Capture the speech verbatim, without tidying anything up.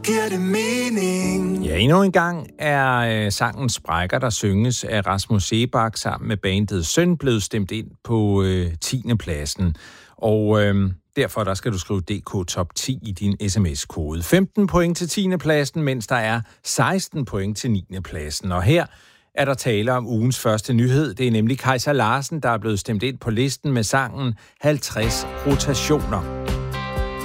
Giver det mening? Ja, endnu en gang er øh, sangen Sprækker, der synges af Rasmus Seebach sammen med bandet Søn, blevet stemt ind på øh, tiende pladsen. Og øh, derfor der skal du skrive D K Top ti i din sms-kode. femten point til tiende pladsen, mens der er seksten point til niende pladsen. Og her er der tale om ugens første nyhed. Det er nemlig Kajsa Larsen, der er blevet stemt ind på listen med sangen halvtreds rotationer.